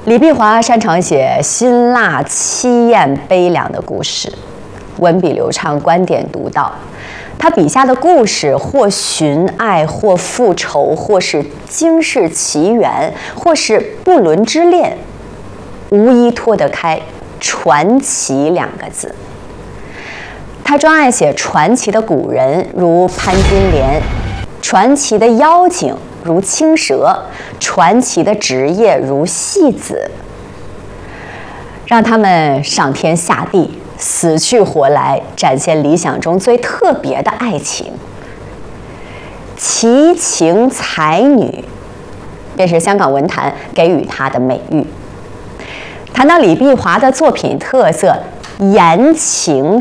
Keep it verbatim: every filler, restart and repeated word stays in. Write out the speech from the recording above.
李碧华擅长写辛辣、凄艳、悲凉的故事，文笔流畅，观点独到。他笔下的故事，或寻爱，或复仇，或是惊世奇缘，或是不伦之恋，无一脱得开“传奇”两个字。他专爱写传奇的古人，如潘金莲；传奇的妖精，如青蛇；传奇的职业，如戏子。让他们上天下地，死去活来，展现理想中最特别的爱情。奇情才女，便是香港文坛给予她的美誉。谈到李碧华的作品特色，言情